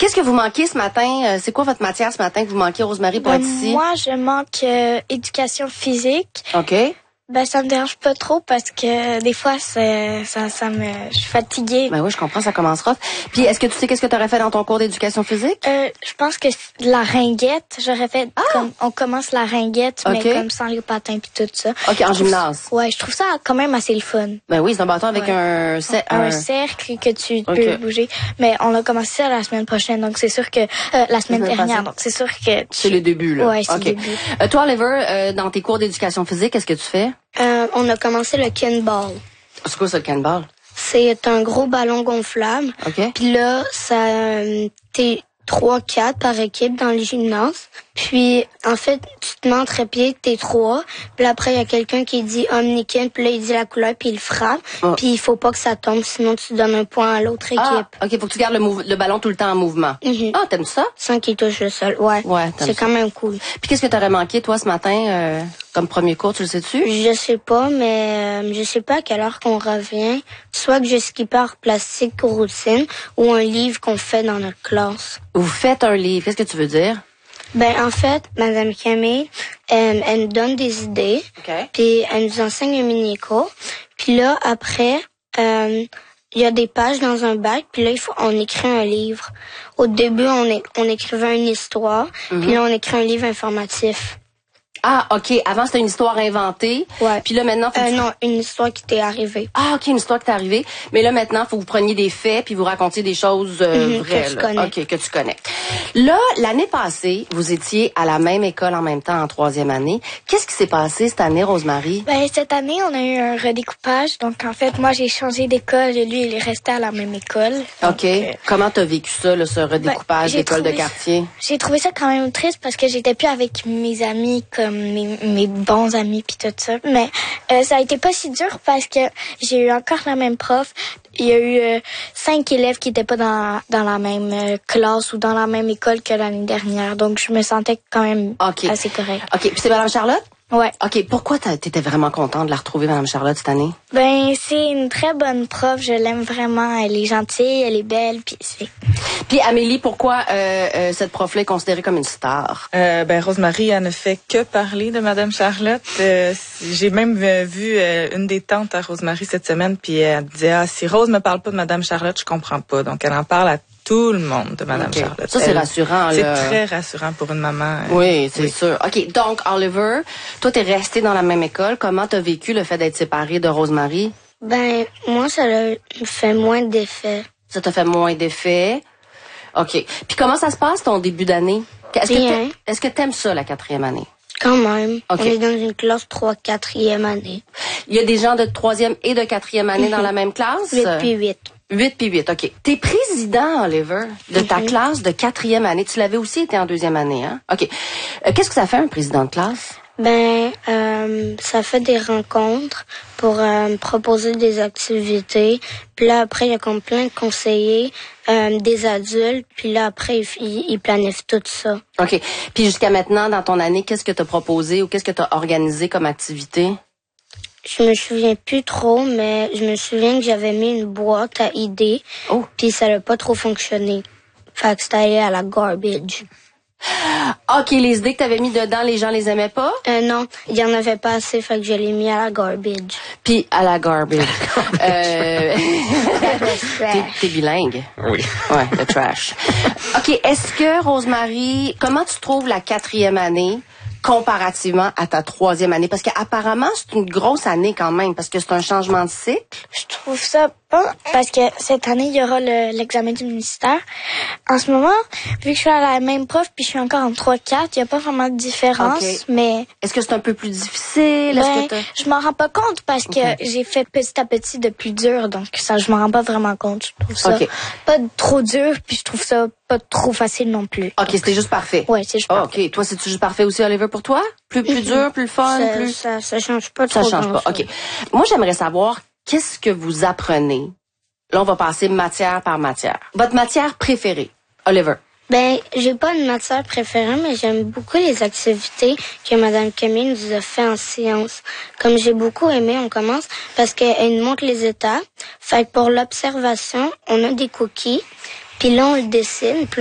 Qu'est-ce que vous manquez ce matin? C'est quoi votre matière ce matin que vous manquez, Rosemary, pour être ici? Moi, je manque éducation physique. OK. Ça me dérange pas trop parce que des fois, je suis fatiguée. Ben oui, je comprends, ça commence rough. Puis, est-ce que tu sais qu'est-ce que tu aurais fait dans ton cours d'éducation physique? Je pense que la ringuette, j'aurais fait comme on commence la ringuette, mais comme sans les patins puis tout ça. OK, en gymnase. Ouais, je trouve ça quand même assez le fun. Ben oui, c'est un bâton avec un cercle que tu peux bouger. Mais on a commencé ça la semaine prochaine, donc c'est sûr que la semaine dernière, donc c'est sûr que c'est le début, là. Ouais, c'est le début. Toi, Oliver, dans tes cours d'éducation physique, qu'est-ce que tu fais? On a commencé le Kenball. C'est quoi ça, le Kenball? C'est un gros ballon gonflable. OK. Puis là, t'es 3-4 par équipe dans le gymnase. Puis, en fait, tu te mets entre pieds, t'es 3. Puis après, il y a quelqu'un qui dit Omnikin, puis là, il dit la couleur, puis il frappe. Puis il faut pas que ça tombe, sinon tu donnes un point à l'autre équipe. OK, faut que tu gardes le ballon tout le temps en mouvement. Ah, t'aimes ça? Sans qu'il touche le sol, ouais. C'est quand même cool. Puis qu'est-ce que t'aurais manqué, toi, ce matin, comme premier cours, tu le sais-tu? Je sais pas, mais je sais pas à quelle heure qu'on revient. Soit que je skippe par plastique ou routine, ou un livre qu'on fait dans notre classe. Vous faites un livre, qu'est-ce que tu veux dire? En fait, Madame Camille, elle nous donne des idées, puis elle nous enseigne un mini-cours. Puis là, après, il y a des pages dans un bac, puis là, on écrit un livre. Au début, on écrivait une histoire, puis là, on écrit un livre informatif. Ah, OK. Avant, c'était une histoire inventée. Ouais. Puis là, maintenant... Non, une histoire qui t'est arrivée. Ah, OK, une histoire qui t'est arrivée. Mais là, maintenant, faut que vous preniez des faits puis vous racontiez des choses vraies. Que tu connais. OK, que tu connais. Là, l'année passée, vous étiez à la même école en même temps en 3e année. Qu'est-ce qui s'est passé cette année, Rosemary? Cette année, on a eu un redécoupage. Donc, en fait, moi, j'ai changé d'école et lui, il est resté à la même école. Donc, OK. Comment t'as vécu ça, là, ce redécoupage d'école de quartier? J'ai trouvé ça quand même triste parce que j'étais plus avec mes amis comme mes bons amis puis tout ça. Mais ça a été pas si dur parce que j'ai eu encore la même prof. Il y a eu 5 élèves qui étaient pas dans la même classe ou dans la même école que l'année dernière. Donc, je me sentais quand même assez correct. OK. Puis c'est Mme Charlotte? Ouais. OK. Pourquoi t'étais vraiment contente de la retrouver, Mme Charlotte, cette année? C'est une très bonne prof. Je l'aime vraiment. Elle est gentille, elle est belle. Puis Amélie, pourquoi cette prof-là est considérée comme une star? Rosemary, elle ne fait que parler de Mme Charlotte. J'ai même vu une des tantes à Rosemary cette semaine, puis elle disait, si Rose me parle pas de Mme Charlotte, je comprends pas. Donc, elle en parle à tout le monde de Mme Charlotte. Ça, c'est rassurant. C'est très rassurant pour une maman. Oui, c'est sûr. OK, donc, Oliver, toi, t'es resté dans la même école. Comment t'as vécu le fait d'être séparé de Rosemary? Moi, ça me fait moins d'effet. Ça t'a fait moins d'effet? OK. Puis comment ça se passe, ton début d'année? Est-ce que t'aimes ça, la 4e année? Quand même. Okay. On est dans une classe 3-4e année. Il y a des gens de 3e et de 4e année dans la même classe? 8 puis 8. 8 puis 8, OK. T'es président, Oliver, de ta classe de 4e année. Tu l'avais aussi été en 2e année, hein? OK. Qu'est-ce que ça fait, un président de classe? Ça fait des rencontres pour proposer des activités. Puis là, après, il y a comme plein de conseillers, des adultes. Puis là, après, ils planifient tout ça. OK. Puis jusqu'à maintenant, dans ton année, qu'est-ce que tu as proposé ou qu'est-ce que tu as organisé comme activité? Je me souviens plus trop, mais je me souviens que j'avais mis une boîte à idées. Puis ça n'a pas trop fonctionné. Fait que c'était allé à la garbage. OK, les idées que tu avais mis dedans, les gens les aimaient pas? Non, il y en avait pas assez, fait que je l'ai mis à la garbage. Puis à la garbage. T'es bilingue? Oui. Ouais, le trash. OK, est-ce que, Rosemary, comment tu trouves la 4e année comparativement à ta 3e année? Parce qu'apparemment, c'est une grosse année quand même, parce que c'est un changement de cycle. Je trouve ça pas, parce que cette année, il y aura l'examen du ministère. En ce moment, vu que je suis à la même prof, puis je suis encore en 3-4, il n'y a pas vraiment de différence, mais... Est-ce que c'est un peu plus difficile? Je m'en rends pas compte, parce que j'ai fait petit à petit de plus dur, donc ça, je m'en rends pas vraiment compte. Je trouve ça pas trop dur, puis je trouve ça pas trop facile non plus. OK, c'était juste parfait. Ouais, c'est juste parfait. OK, toi, c'est-tu juste parfait aussi, Oliver, pour toi? Plus dur, plus fun, plus... Ça change pas trop. Ça change pas, OK. Moi, j'aimerais savoir, qu'est-ce que vous apprenez? Là, on va passer matière par matière. Votre matière préférée, Oliver? J'ai pas une matière préférée, mais j'aime beaucoup les activités que Mme Camille nous a fait en sciences. Comme j'ai beaucoup aimé, on commence parce qu'elle nous montre les étapes. Fait que pour l'observation, on a des cookies, puis là, on le dessine.